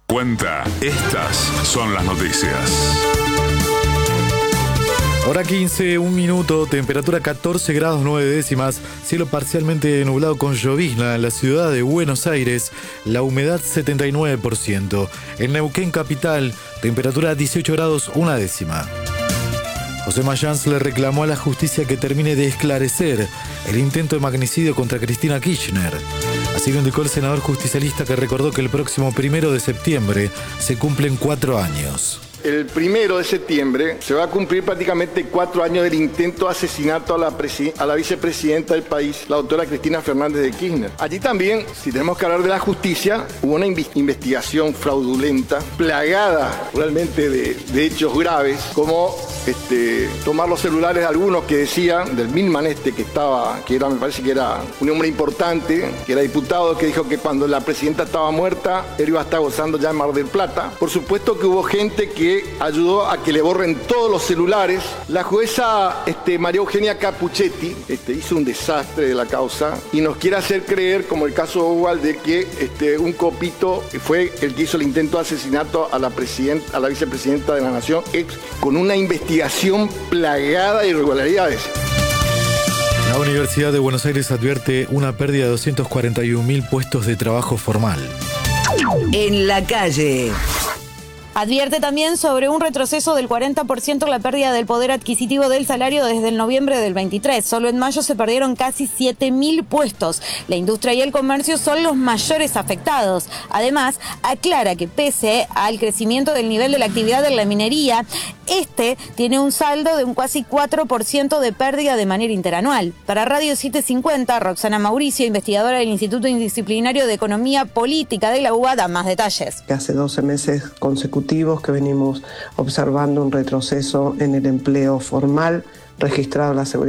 Cuenta, estas son las noticias. Hora 15, 1 minuto, temperatura 14 grados 9 décimas, cielo parcialmente nublado con llovizna en la ciudad de Buenos Aires, la humedad 79%. En Neuquén capital, temperatura 18 grados 1 décima. José Mayans le reclamó a la justicia que termine de esclarecer el intento de magnicidio contra Cristina Kirchner. Así lo indicó el senador justicialista, que recordó que el próximo 1 de septiembre se cumplen 4 años. El 1 de septiembre se va a cumplir prácticamente 4 años del intento de asesinato a la vicepresidenta del país, la doctora Cristina Fernández de Kirchner. Allí también, si tenemos que hablar de la justicia, hubo una investigación fraudulenta, plagada realmente de hechos graves, como tomar los celulares de algunos que decían, del Milman me parece que era un hombre importante, que era diputado, que dijo que cuando la presidenta estaba muerta, él iba a estar gozando ya en Mar del Plata. Por supuesto que hubo gente que ayudó a que le borren todos los celulares. La jueza María Eugenia Capuchetti hizo un desastre de la causa y nos quiere hacer creer, como el caso Oval, de que un copito fue el que hizo el intento de asesinato a la vicepresidenta de la Nación, con una investigación plagada de irregularidades. La Universidad de Buenos Aires advierte una pérdida de 241.000 puestos de trabajo formal. En la calle. Advierte también sobre un retroceso del 40% en la pérdida del poder adquisitivo del salario desde el noviembre del 23. Solo en mayo se perdieron casi 7.000 puestos. La industria y el comercio son los mayores afectados. Además, aclara que pese al crecimiento del nivel de la actividad en la minería, tiene un saldo de un casi 4% de pérdida de manera interanual. Para Radio 750, Roxana Mauricio, investigadora del Instituto Interdisciplinario de Economía Política de la UBA, da más detalles. Hace 12 meses consecutivos que venimos observando un retroceso en el empleo formal registrado en la seguridad